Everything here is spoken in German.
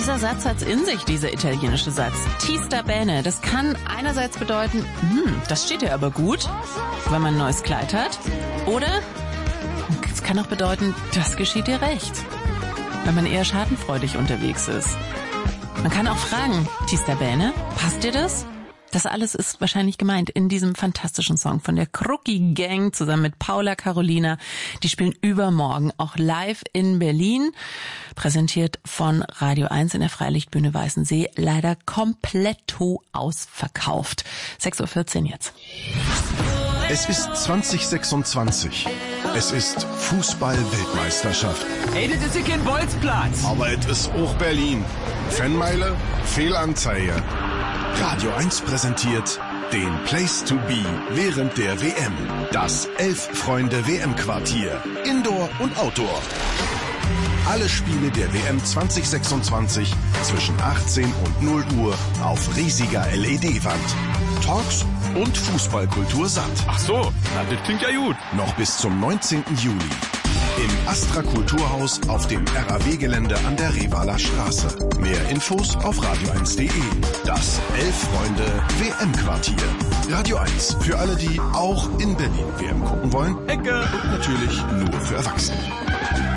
Dieser Satz hat's in sich, dieser italienische Satz. Ti sta bene, das kann einerseits bedeuten, das steht dir aber gut, wenn man ein neues Kleid hat. Oder es kann auch bedeuten, das geschieht dir recht, wenn man eher schadenfreudig unterwegs ist. Man kann auch fragen, Ti sta bene, passt dir das? Das alles ist wahrscheinlich gemeint in diesem fantastischen Song von der Krucki Gang zusammen mit Paula Carolina. Die spielen übermorgen auch live in Berlin, präsentiert von Radio 1 in der Freilichtbühne Weißensee. Leider kompletto ausverkauft. 6:14 Uhr jetzt. Es ist 2026. Es ist Fußball-Weltmeisterschaft. Ey, das ist hier kein Bolzplatz. Aber es ist auch Berlin. Fanmeile, Fehlanzeige. Radio 1 präsentiert den Place to Be während der WM. Das 11-Freunde-WM-Quartier. Indoor und Outdoor. Alle Spiele der WM 2026 zwischen 18 und 0 Uhr auf riesiger LED-Wand. Talks und Fußballkultur satt. Ach so, na, das klingt ja gut. Noch bis zum 19. Juli. Im Astra Kulturhaus auf dem RAW-Gelände an der Revaler Straße. Mehr Infos auf radio1.de. Das 11-Freunde-WM-Quartier. Radio 1 für alle, die auch in Berlin WM gucken wollen. Ecke. Und natürlich nur für Erwachsene.